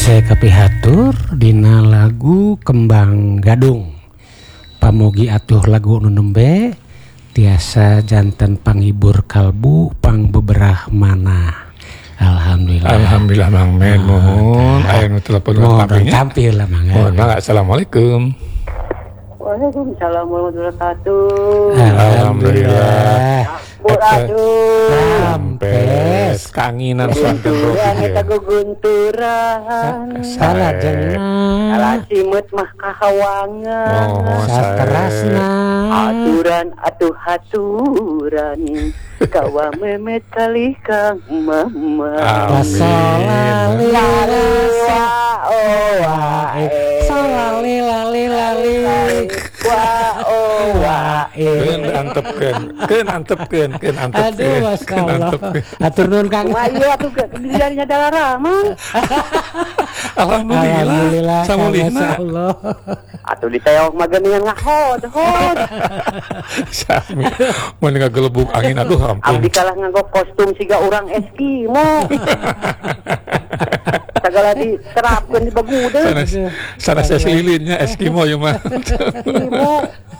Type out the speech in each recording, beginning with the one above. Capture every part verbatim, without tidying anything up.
Saya kepihatur dina lagu Kembang Gadung. Pamugi atuh lagu nu nembe tiasa janten panghibur kalbu pang beberah mana. Alhamdulillah. Alhamdulillah Mang Men, mohon aya nu telepon tampilnya. Tampil lah Mang. Mohon Mang, assalamualaikum. Waalaikumsalam warahmatullahi wabarakatuh. Alhamdulillah. Aduh, Sampes kanginan santen roh. Kita gugunturan. Salah jenah. Salah simut mah kahawangan. Oh, saterasna. Aturan atuh haturan. Kawa memet kali kang mama. Amin. Oh, wae. Salali lali lali. Wah, oh, wae. Keun antepkeun, keun antepkeun, keun antepkeun. Aduh, masyaallah. Atur nuhun Kang. Wah, iya atuh dirinya dalarah mah. Alhamdulillah. Alhamdulillah. Samulihna. Masyaallah. Atuh diteok mah geuningan ngahod, hod. Sami. Mun ngagelebuk angin aduh ampun. Abdi kalah nganggo kostum siga urang Eskimo. Segala diterapkeun di bagudeun. Sana sana saya selilinnya Eskimo ya mah. Eskimo.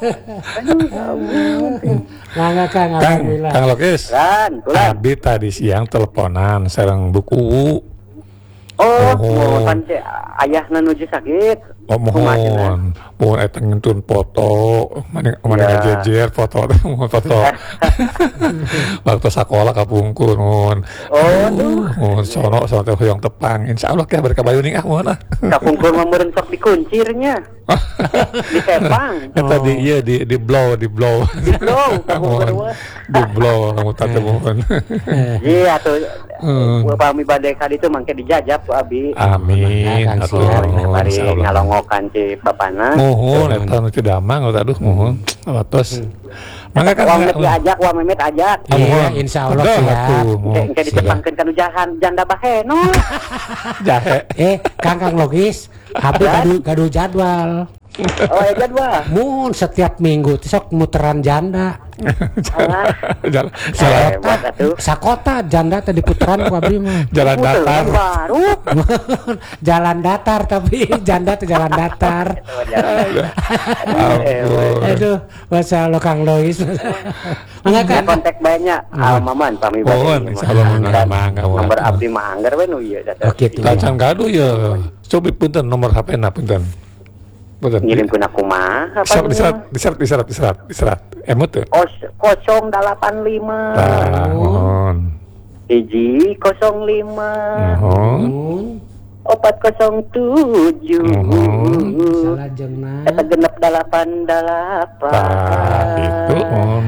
Aduh, Mangga Kang, Kang, alhamdulillah. Kang Lokis. kan, tulan. Abi tadi siang teleponan sareng buku. Oh, Mohon. mohon teh ayahna nuju sakit. Oh mohon, mohon eta ngentun foto, mana mana Ya. ngajejer foto, mohon foto. Waktu sekolah kapungkur, mohon. Oh, tuh. Mohon sono sono teh hoyong tepang. Insyaallah ya berkabayuning ah mohon ah. Kapungkur mah meureun sok dikuncirnya. Di Sepang. Eta di iya di di blow di blow. Di blow, kapungkur Mohon. mah. Di blow kamu tante mohon. Iya atuh. Hmm. Gua pami bade ka ditu mangke dijajab ku abi. Amin. Kang Atuh, siang. Bari insyaallah. ngalongokan ci papana. Mohon eta nu teu damang aduh mohon. Atos. Mangga kan. Wa Memet diajak, wa Memet ajak. Iya, insyaallah siap. Engke engke ditepangkeun kanu jahan janda baheno. Jahe. Eh, Kang Kang Logis, tapi gaduh gaduh jadwal. Oh, ya jadwal. Mun setiap minggu sok muteran janda. Alah. Jalan jalan Hebat atuh. Sakota janda teh diputeran ku abdi mah. jalan datar. Baru. Jalan datar tapi janda teh jalan datar. Ampun. Aduh, masyaallah Kang Lois. Mangga Kan Kang. kontak banyak. Almaman pami bade. Mohon, insyaallah mangga mangga. Nomor abdi mah anggar we nu ieu Oh gitu. Kacang gaduh ya. Coba punten nomor H P-na punten. Punten. ngirimkeun aku mah apa Diserat, ini diserat, mah? diserat, diserat, diserat, diserat. Emot tuh. Kos kosong delapan lima Nah, mohon. hiji kosong lima Mohon. opat kosong tujuh Salah jeung eta genep delapan delapan Tah, itu mohon.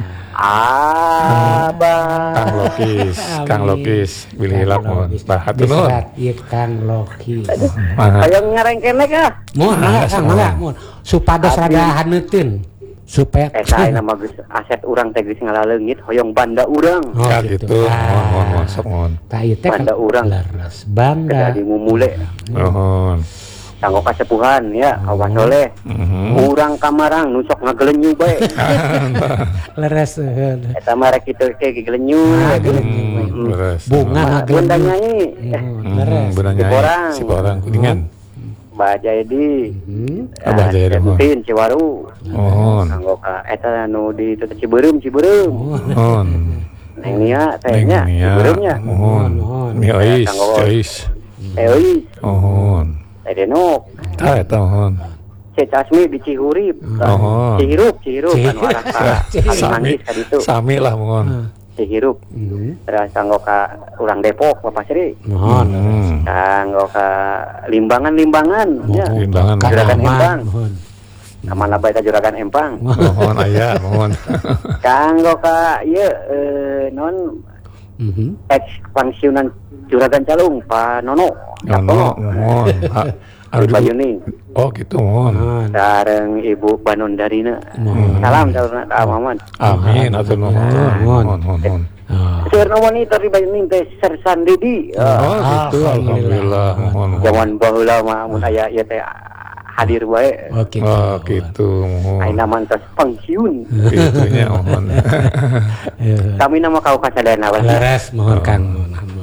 Abang Kang Lokis, Kang Lokis, bilih hilap mohon. Bahat tuh nuhun. Diserat ieu Kang Loki. Mangga. hayang ngarengkene kah Mohon mangga Kang mangga mohon. Supados Abdi. rada haneuteun. Supaya eta ayeuna mah geus aset urang teh geus ngalaleungit hoyong banda urang Oh, Kang gitu. gitu. Mohon, mohon, Ah. mohon, sok mohon. Tah ieu teh Banda urang. leres banda. kedah dimumule Mohon. kanggo kasepuhan ya awas soleh Mhm. urang kamarang nu sok ngagelenyu bae Leres eueun. eta mah rek kitu ke gelenyu Ah, gelenyu. Hmm, beres. Bunga Nah, bunda ngagelenyu. nyanyi Hmm, Leres. Hmm, benar Si nyai. Borang. Si Borang kuningan. Mbah Jaidi Hmm. Abah Jaya mohon. Tin Ciwaru Mohon. kanggo ka eta nu di teu Cibeureum Cibeureum Mohon. neng nia Neng tehnya Nia. Cibeureumnya Mohon. Mohon. Mi Ois, Kanggo- Ois. euy Mohon. teh denok Tah eta mohon. Cek Casmi di Cihurip Mohon. Cihirup Cihirup Cihirup. anu arah ka Cihirup. Kali Manggis ka ditu Sami lah mohon. Cihirup Hmm. terus kanggo ka urang Depok Bapak Sri Mohon. Hmm. kanggo ka limbangan-limbangan ya Limbangan. Kang Juragan Aman, Empang. mohon. kamana bae ta Juragan Empang Mohon aya, mohon. kanggo ka ieu eh, non Mhm. ex pensiunan Juragan Calung Pak Nono Nono, mohon. Ha- Ari Aduh. Bayuning Oh gitu mohon. Mohon. sareng Ibu Banon Darina Mohon. salam saudara Muhammad Amin atur nuhun. Mohon. Mohon, mohon, mohon. Oh. Sirna wanita di Bayuning teh Sersan Didi Oh Ah, gitu, alhamdulillah. Mohon, mohon. zaman baheula mah mun aya ieu teh hadir bae Oke. Oh gitu, mohon. ayeuna mantos pensiun Itunya mohon. Eh, kami nama kau kasadana wae Leres mohon Kang. Alhamdulillah.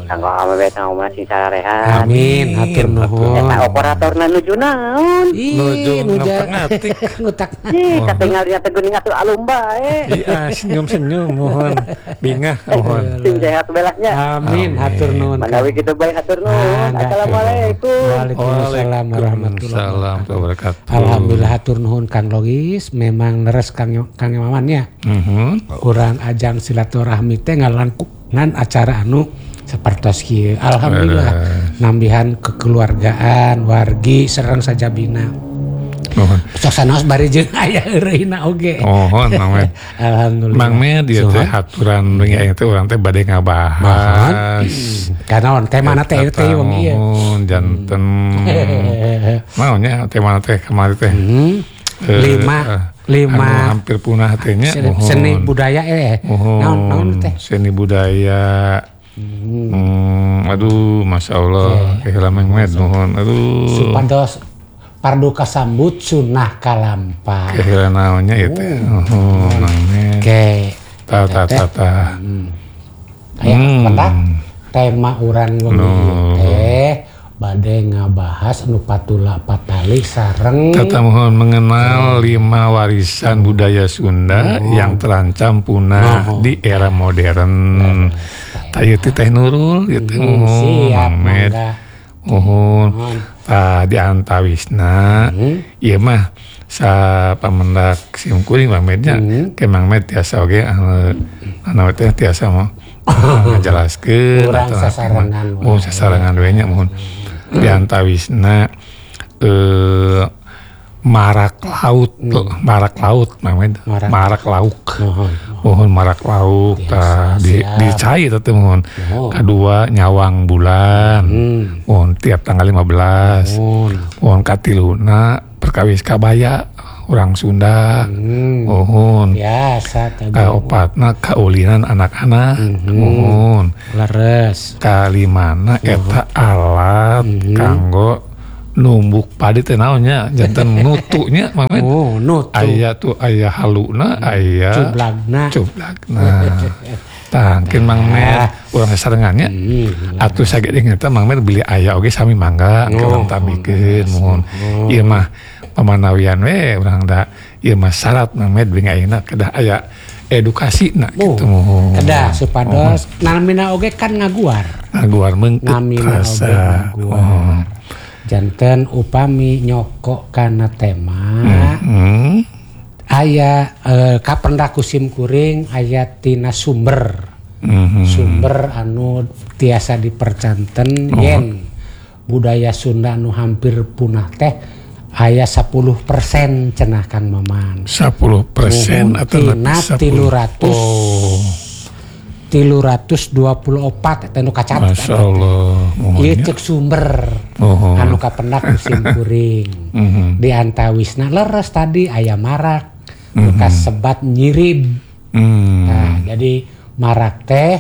Kanggo awewe tau masih sarehat. Amin, hatur nuhun. Eta operatorna nuju naon? Nuju Ih, nuja ngatik. ngutak. Ih, katingal dia teh geuning atuh alum bae. Iya, senyum-senyum mohon. Bingah mohon. Sing sehat belahnya. Amin, hatur nuhun. Manawi kitu bae hatur nuhun. Anda. Assalamualaikum. Waalaikumsalam warahmatullahi Waalaikumsalam wabarakatuh. Alhamdulillah hatur nuhun Kang Logis, memang leres Kang Kang Maman ya. Mhm. Urang ajang silaturahmi teh ngalangkungan acara anu sapertos kieu. Alhamdulillah nambihan kekeluargaan, wargi sareng sajabina. Mohon. Sok sanaos bari jeung aya eureuna oge. Mohon Mang Med. Alhamdulillah. Mang Med dia teh Suhan. haturan ring teh urang teh bade ngabahas. Karena on teh mana teh teh wong ieu. Mohon janten. Naonnya teh mana teh kemarin teh. Hmm. Eh, Lima eh, lima anu hampir punah tehnya. seni, seni budaya eh. Mohon. Naon naon teh? Seni budaya. Hmm, aduh, masya Allah, kehilangan Mang Med, mohon, aduh, Supados pardu kasambut sunah kalampah. kehilangan naonnya itu, oh, Mang Med, Oke. tata tata, Aya Hmm. pendak tema urang wengi No. teh bade ngabahas anu patula patali sareng tata mohon mengenal lima warisan budaya Sunda yang terancam punah Oh. di era modern. Tayu teh Teh Nurul, gitu, Hmm, mohon, siap Mang Med, mangga. mohon, Mohon. tah di antawisna, iya mah sa pamendak simkuring Mang Mednya, ke Mang Med tiasa oge anu anu teh tiasa mah ngajelaskeun Urang atau apa sasarengan mah. wae. Oh sasarengan we nya mohon. Di antawisna eh marak laut, tuh, marak laut Mang Med, Marak. marak lauk. Mohon. Mohon marak lauk tah di siap. dicai teh mohon. Oh. Kedua nyawang bulan. Hmm. Mohon tiap tanggal lima belas. Mohon. Mohon katiluna perkawis kabaya orang Sunda. Hmm. Mohon Biasa tadi. kaopatna kaulinan anak-anak. Mohon Leres. kalimana eta alat kanggo numbuk padi teh naonnya janten nutunya Mang Med. Oh, nutu. Aya tuh aya haluna aya Cublagna. cublagna. Tangkin Mang Med urang sarengannya. Hmm. Atuh sagede eta Mang Med beli aya oge sami mangga ke urang tamikeun mohon. Ieu mah pamanawian we urang da ieu mah syarat Mang Med beli ayeuna kedah aya edukasina Oh, kitu mohon. kedah supados namina oge kan ngaguar. Ngaguar meungkeut Namina oge rasa. ngaguar. Janten upami nyokok kana tema Hmm. aya eh, kapendak kusim kuring aya tina sumber Mhm. sumber anu tiasa dipercanten yen budaya Sunda anu hampir punah teh aya sepuluh persen cenah Kang Maman. sepuluh persen Nuhun, atau tina lebih tilu sepuluh. ratus. Oh, tilu ratus dua puluh opat eta nu kacatet. Masya Allah. Mohon Ieu ya. cek sumber Oh. anu kapendak kusim kuring. Mhm. Di antawisna leres tadi aya marak nu kasebat nyirib. Hmm. Nah, jadi marak teh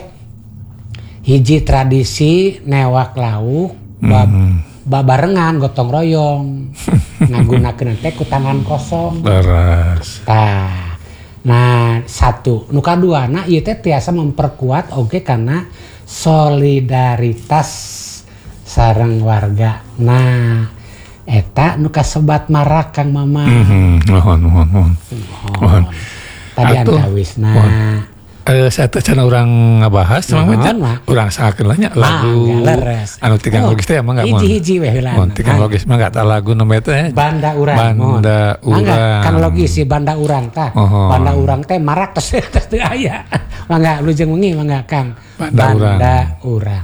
hiji tradisi newak lauk bab, babarengan gotong royong ngagunakeun teh ku tangan kosong. Leras. Tah. Nah, satu, nu kaduana ieu teh tiasa memperkuat oge karena solidaritas sareng warga. Nah, eta nu kasebat marak Kang Maman. Mhm. Mohon, mohon, mohon. Mohon. Tadi Atuh, antawisna. Eh, saya teh cenah urang ngabahas sama Mohon, Med, Mak. urang sangakeun lah nya lagu Mangga, leres. anu tigang Oh, logis teh mangga mohon. hiji-hiji we heula. Mohon tigang logis mangga tah lagu nu teh. Banda urang. Banda mohon. Mangga, urang. kan logis si banda urang tah. Mohon. Banda urang teh marak tos tos teu aya. Mangga lu jeung wengi mangga Kang. Banda urang. urang.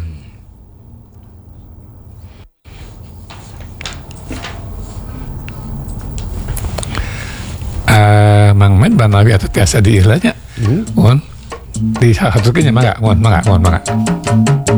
Eh, Mang Med banawi atuh tiasa diieu nya. Mohon. Di haturkeun nya mangga, mohon mangga, mohon mangga.